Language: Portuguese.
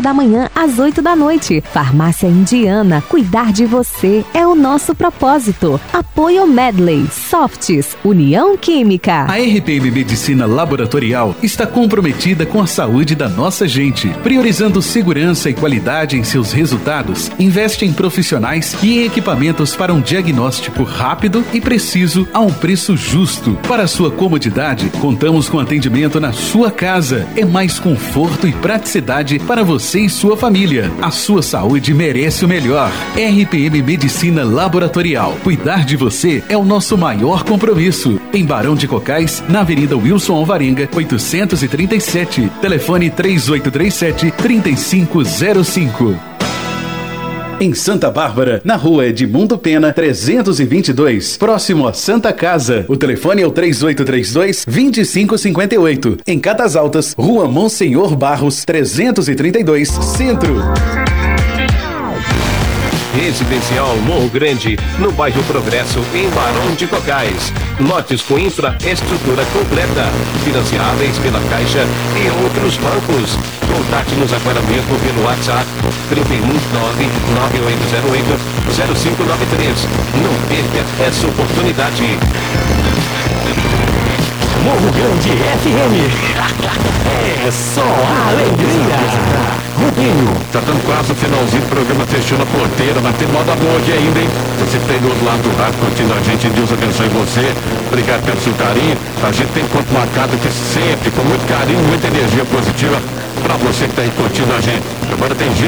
da manhã às 8 da noite. Farmácia Indiana, cuidar de você é o nosso propósito. Apoio Medley, Softs, União Química. A RPM Medicina Laboratorial está comprometida com a saúde da nossa gente, priorizando segurança e qualidade em seus resultados. Investe em profissionais e em equipamentos para um diagnóstico rápido e preciso a um preço justo. Para sua comodidade, contamos com atendimento na sua casa. É mais conforto e praticidade para você e sua família. A sua saúde merece o melhor. RPM Medicina Laboratorial. Cuidar de você é o nosso maior compromisso. Em Barão de Cocais, na Avenida Wilson Alvarenga, 837. Telefone 3837-3505. Em Santa Bárbara, na rua Edmundo Pena, 322, próximo a Santa Casa. O telefone é o 3832-2558. Em Catas Altas, rua Monsenhor Barros, 332, Centro. Residencial Morro Grande, no bairro Progresso, em Barão de Cocais. Lotes com infraestrutura completa, financiáveis pela Caixa e outros bancos. Contate-nos agora mesmo pelo WhatsApp 319-9808-0593. Não perca essa oportunidade. Morro Grande FM. É só alegria. Rodinho. Tá dando quase o finalzinho do programa, fechando a porteira, mas tem moda boa aqui ainda, hein? Você que tem do outro lado do rádio curtindo a gente, Deus abençoe você. Obrigado pelo seu carinho. A gente tem encontro marcado aqui sempre, com muito carinho, muita energia positiva pra você que tá aí curtindo a gente. Agora tem gente